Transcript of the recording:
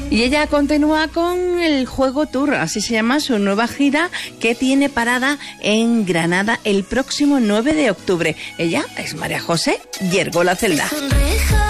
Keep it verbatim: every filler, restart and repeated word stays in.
Y ella continúa con el Juego Tour, así se llama su nueva gira, que tiene parada en Granada el próximo nueve de octubre. Ella es María José Yergo La Celda.